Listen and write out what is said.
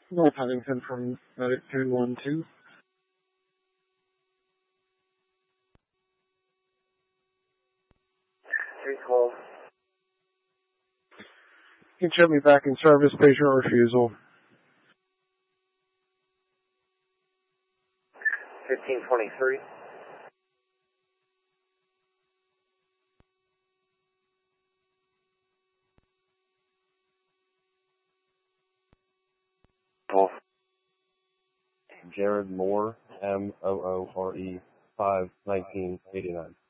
North Huntington from Medic 212. Call. You can ship me back in service, patient refusal. 1523. Call. Jared Moore, Moore, 5, 1989.